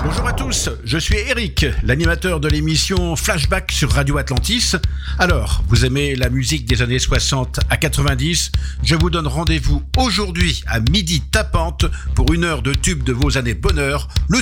Bonjour à tous, je suis Eric, l'animateur de l'émission Flashback sur Radio Atlantis. Alors, vous aimez la musique des années 60 à 90 ? Je vous donne rendez-vous aujourd'hui à midi tapante pour une heure de tube de vos années bonheur, le